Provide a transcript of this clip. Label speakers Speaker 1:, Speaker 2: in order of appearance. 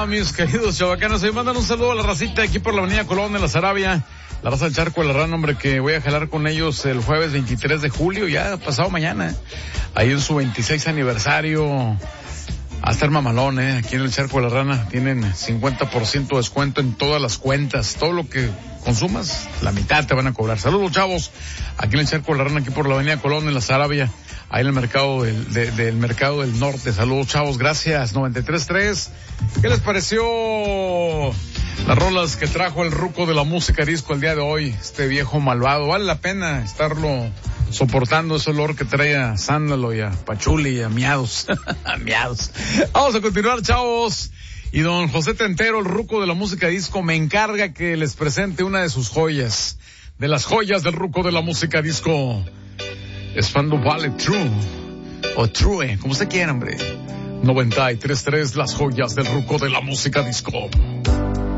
Speaker 1: va, mis queridos chavacanos? Hoy mandan un saludo a la racita aquí por la avenida Colón de la Sarabia, la raza del Charco de la Rana, hombre, que voy a jalar con ellos el jueves 23 de julio, ya pasado mañana, ahí en su 26 aniversario. A estar mamalón, aquí en el Charco de la Rana tienen 50% de descuento en todas las cuentas. Todo lo que consumas, la mitad te van a cobrar. Saludos, chavos, aquí en el Charco de la Rana, aquí por la avenida Colón en la Sarabia, ahí en el mercado del Mercado del Norte. Saludos, chavos, gracias. 93.3. ¿Qué les pareció las rolas que trajo el ruco de la música disco el día de hoy? Este viejo malvado, vale la pena estarlo soportando ese olor que trae a sándalo y a pachuli y a miados. Miados. Vamos a continuar, chavos. Y don José Tentero, el ruco de la música disco, me encarga que les presente una de sus joyas. De las joyas del ruco de la música disco. Espando Vale True. O True, como usted quiera, hombre. 93.3, las joyas del ruco de la música disco.